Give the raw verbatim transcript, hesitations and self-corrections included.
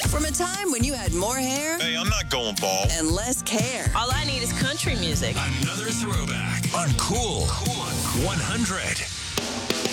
From a time when you had more hair Hey, I'm not going bald. and less care. All I need is country music. Another throwback on Cool one hundred.